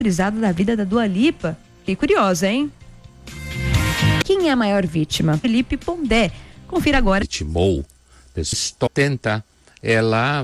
da vida da Dua Lipa. Fiquei curiosa, hein? Quem é a maior vítima? Felipe Pondé. Confira agora. Vitimou, tenta ela